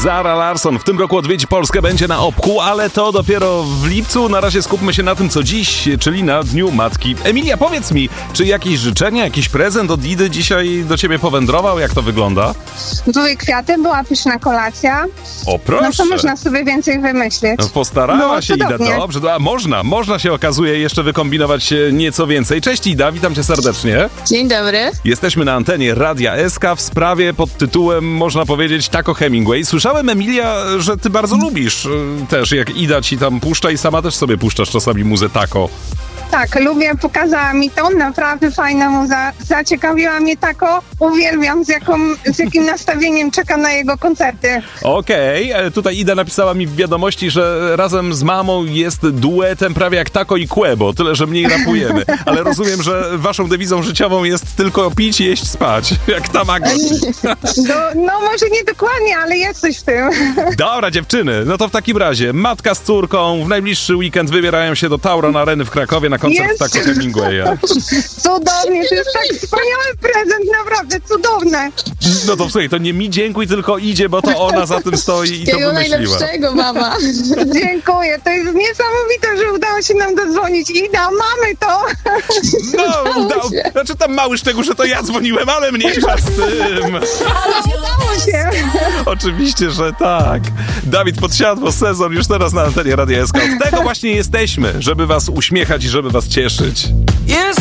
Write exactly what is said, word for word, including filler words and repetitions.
Zara Larsson w tym roku odwiedzi Polskę, będzie na Opku, ale to dopiero w lipcu. Na razie skupmy się na tym, co dziś, czyli na Dniu Matki. Emilia, powiedz mi, czy jakieś życzenia, jakiś prezent od Idy dzisiaj do ciebie powędrował? Jak to wygląda? Były kwiaty, była pyszna kolacja. O, proszę. No to można sobie więcej wymyślić. No, postarała Było się Ida, cudownie. dobrze. A można, można się okazuje jeszcze wykombinować nieco więcej. Cześć Ida, witam cię serdecznie. Dzień dobry. Jesteśmy na antenie Radia S K w sprawie pod tytułem, można powiedzieć, Taco Hemingway. Słyszałem, Emilia, że ty bardzo lubisz y, też, jak Ida ci tam puszcza i sama też sobie puszczasz czasami muzę taco. Tak, lubię, pokazała mi to, naprawdę fajna muza, zaciekawiła mnie tako, uwielbiam z, jaką, z jakim nastawieniem czekam na jego koncerty. Okej, okay. Tutaj Ida napisała mi w wiadomości, że razem z mamą jest duetem prawie jak Taco i Quebo, tyle, że mniej rapujemy. Ale rozumiem, że waszą dewizą życiową jest tylko pić, jeść, spać, jak Tamagotchi. No, no może nie dokładnie, ale jest coś w tym. Dobra, dziewczyny, no to w takim razie matka z córką w najbliższy weekend wybierają się do Tauron Areny w Krakowie na koncert Jest. Taco Hemingwaya. Cudownie, to jest tak wspaniały prezent, naprawdę cudowne. No to słuchaj, to nie mi dziękuj, tylko Idzie, bo to ona za tym stoi i to Jakiego wymyśliła. najlepszego, mama. Dziękuję, to jest niesamowite, że udało się nam dodzwonić. Ida, mamy to. No, udało, się. znaczy tam mały szczegół, że to ja dzwoniłem, ale mniejsza z tym. Ale udało się. Oczywiście, że tak. Dawid Podsiadło, sezon już teraz na antenie Radia S K. Od tego właśnie jesteśmy, żeby was uśmiechać i żeby was cieszyć. Jest